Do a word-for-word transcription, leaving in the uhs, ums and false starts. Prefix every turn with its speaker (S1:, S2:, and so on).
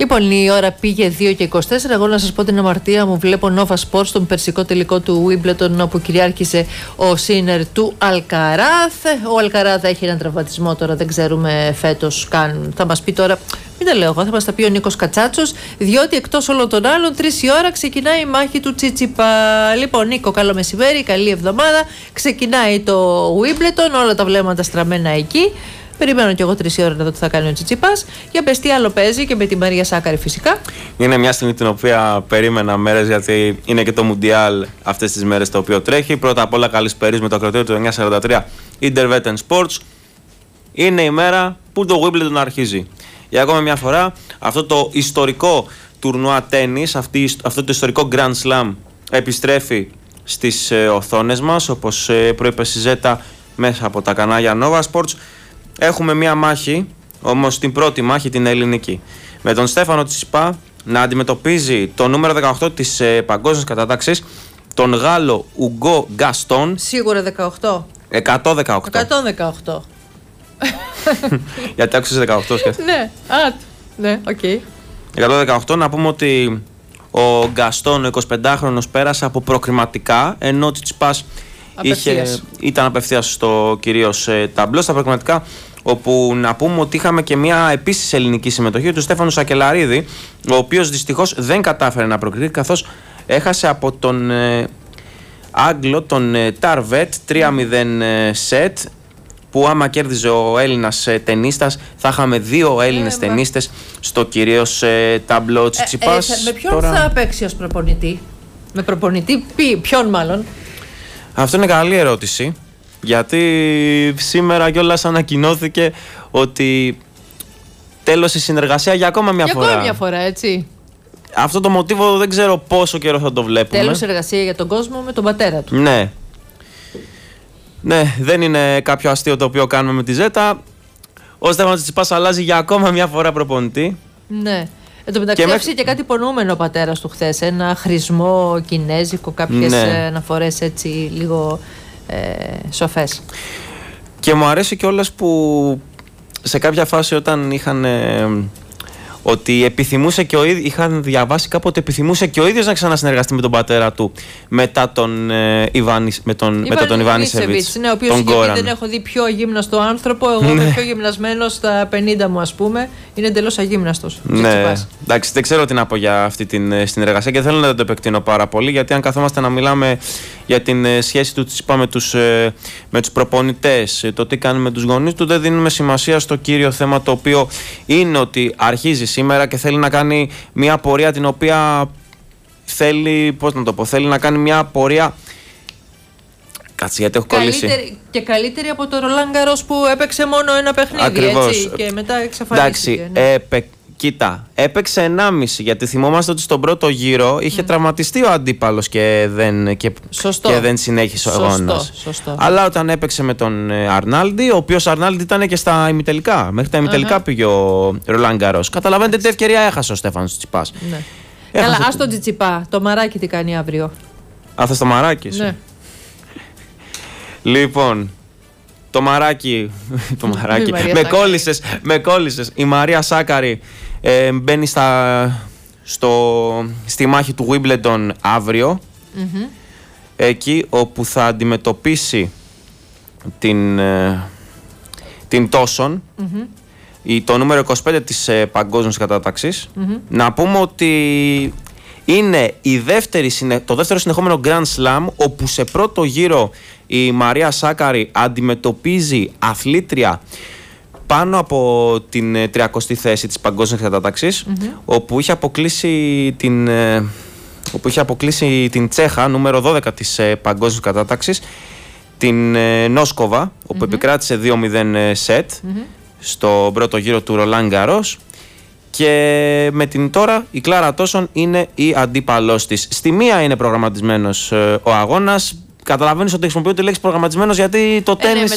S1: Λοιπόν, η ώρα πήγε δύο και είκοσι τέσσερα. Εγώ να σας πω την αμαρτία μου. Βλέπω Nova Sports στον περσικό τελικό του Wimbledon, όπου κυριάρχησε ο Σίνερ του Αλκαράθ. Ο Αλκαράθ έχει έναν τραυματισμό τώρα, δεν ξέρουμε φέτος καν. Θα μας πει τώρα, μην τα λέω εγώ, θα μας τα πει ο Νίκος Κατσάτσος, διότι εκτός όλων των άλλων, τρεις η ώρα ξεκινάει η μάχη του Τσιτσιπά. Λοιπόν, Νίκο, καλό μεσημέρι, καλή εβδομάδα. Ξεκινάει το Wimbledon, όλα τα βλέμματα στραμμένα εκεί. Περιμένω κι εγώ τρεις ώρα να δω τι θα κάνει ο Τσιτσιπάς. Για πες τι άλλο παίζει και με τη Μαρία Σάκαρη φυσικά.
S2: Είναι μια στιγμή την οποία περίμενα μέρες, γιατί είναι και το Μουντιάλ αυτές τις μέρες το οποίο τρέχει. Πρώτα απ' όλα, καλησπέριζ με το ακροτήριο του εννιακόσια σαράντα τρία Interwetten Sports. Είναι η μέρα που το Wimbledon αρχίζει. Για ακόμα μια φορά, αυτό το ιστορικό τουρνουά τένις, αυτό το ιστορικό Grand Slam επιστρέφει στις ε, οθόνες μας, όπως ε, προείπε η Ζέτα μέσα από τα κανάλια Nova Sports. Έχουμε μία μάχη, όμως την πρώτη μάχη, την ελληνική, με τον Στέφανο Τσιτσιπά να αντιμετωπίζει το νούμερο δεκαοκτώ της ε, παγκόσμιας κατάταξης, τον Γάλλο Ουγκό Γκαστόν.
S1: Σίγουρα δεκαοκτώ.
S2: εκατόν δεκαοκτώ.
S1: εκατόν δεκαοκτώ.
S2: Γιατί άκουσες δεκαοκτώ σκέφτεσαι.
S1: Ναι, α, ναι, οκ. Okay.
S2: εκατόν δεκαοκτώ, να πούμε ότι ο Γκαστόν, ο εικοσιπεντάχρονος, πέρασε από προκριματικά, ενώ ο Τσιτσιπάς Είχε, ήταν απευθείας στο κυρίως ε, ταμπλό στα προκριματικά, όπου να πούμε ότι είχαμε και μια επίσης ελληνική συμμετοχή του Στέφανου Σακελαρίδη, ο οποίος δυστυχώς δεν κατάφερε να προκριθεί, καθώς έχασε από τον ε, Άγγλο, τον ε, Ταρβέτ, τρία μηδέν ε, σετ, που άμα κέρδιζε ο Έλληνας ε, τενίστας θα είχαμε δύο Έλληνες ε, τενίστες στο κυρίως ε, ταμπλό. Τσιτσιπάς.
S1: Ε, ε, με ποιον
S2: τώρα...
S1: θα παίξει ως προπονητή? Με προπονητή πι, ποιον μάλλον?
S2: Αυτό είναι καλή ερώτηση, γιατί σήμερα κιόλας ανακοινώθηκε ότι τέλος η συνεργασία για ακόμα μια
S1: για
S2: φορά.
S1: Για ακόμα μια φορά, έτσι.
S2: Αυτό το μοτίβο δεν ξέρω πόσο καιρό θα το βλέπουμε.
S1: Τέλος εργασία για τον κόσμο με τον πατέρα του.
S2: Ναι. Ναι, δεν είναι κάποιο αστείο το οποίο κάνουμε με τη Ζέτα. Ο Στέφανος Τσιτσιπάς αλλάζει για ακόμα μια φορά προπονητή.
S1: Ναι. Εν τω μεταξύ
S2: και
S1: άφησε με... και κάτι υπονοούμενο ο πατέρας του χθες. Ένα χρησμό κινέζικο, κάποιες ναι. αναφορές έτσι λίγο ε, σοφές.
S2: Και μου αρέσει κιόλας που σε κάποια φάση, όταν είχαν ε, ότι επιθυμούσε και ο ίδιος, είχαν διαβάσει κάποτε, επιθυμούσε και ο ίδιος να ξανασυνεργαστεί με τον πατέρα του μετά τον ε, Ιβάνη, με τον, Ιβάν, μετά τον Ιβάνισεβιτς.
S1: Ναι, ο οποίος είχε πει, δεν έχω δει πιο αγύμναστο άνθρωπο. Εγώ είμαι πιο γυμνασμένος στα πενήντα μου, ας πούμε. Είναι εντελώς αγύμναστος.
S2: Ναι, εντάξει, δεν ξέρω τι να πω για αυτή την συνεργασία και θέλω να το επεκτείνω πάρα πολύ, γιατί αν καθόμαστε να μιλάμε για την σχέση του Τσιτσιπά με τους, με τους προπονητές, το τι κάνει με τους γονείς του, δεν δίνουμε σημασία στο κύριο θέμα, το οποίο είναι ότι αρχίζει σήμερα και θέλει να κάνει μια πορεία την οποία θέλει, πώς να το πω, θέλει να κάνει μια πορεία. Κάτσε, γιατί έχω κολλήσει.
S1: Και καλύτερη από το Ρολάν Γκαρός που έπαιξε μόνο ένα παιχνίδι.
S2: Ακριβώς.
S1: Έτσι, και μετά εξαφανίστηκε.
S2: Εντάξει,
S1: ναι.
S2: έπαι, κοίτα, έπαιξε ενάμιση, γιατί θυμόμαστε ότι στον πρώτο γύρο είχε mm. τραυματιστεί ο αντίπαλος και δεν, και, και δεν συνέχισε ο αγώνας.
S1: Σωστό.
S2: Αλλά όταν έπαιξε με τον Αρνάλντι, ο οποίος Αρνάλντι ήταν και στα ημιτελικά, μέχρι τα ημιτελικά uh-huh. πήγε ο Ρολάν Γκαρός. Καταλαβαίνετε τι ευκαιρία έχασε ο Στέφανος Τσιτσιπάς.
S1: Ναι. Καλά, ας τον Τσιτσιπά, το μαράκι τι κάνει αύριο.
S2: Α, θες το μαράκι σου?
S1: Ναι.
S2: Λοιπόν, το μαράκι, το μαράκι. με, κόλλησες, με κόλλησες. Η Μαρία Σάκαρη ε, μπαίνει στα, στο, στη μάχη του Wimbledon αύριο. Mm-hmm. Εκεί όπου θα αντιμετωπίσει την, ε, την Τόσον, mm-hmm. η, το νούμερο είκοσι πέντε της ε, παγκόσμιας κατάταξης. Mm-hmm. Να πούμε ότι είναι η δεύτερη, το δεύτερο συνεχόμενο Grand Slam, όπου σε πρώτο γύρο η Μαρία Σάκαρη αντιμετωπίζει αθλήτρια πάνω από την τριακοστή θέση της παγκόσμιας κατάταξης, mm-hmm. όπου είχε αποκλείσει την, όπου είχε αποκλείσει την Τσέχα, νούμερο δώδεκα της παγκόσμιας κατάταξης, την Νόσκοβα, όπου mm-hmm. επικράτησε δύο μηδέν σετ mm-hmm. στο πρώτο γύρο του Ρολάν Γκαρός. Και με την τώρα η Κλάρα Τόσον είναι η αντίπαλός της. Στη μία είναι προγραμματισμένος ε, ο αγώνας. Καταλαβαίνεις ότι χρησιμοποιώ τη λέξη προγραμματισμένος, γιατί το τένις